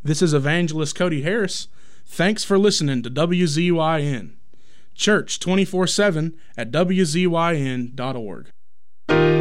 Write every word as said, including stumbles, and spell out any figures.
This is Evangelist Cody Harris. Thanks for listening to W Z Y N. Church twenty-four seven at W Z Y N dot org.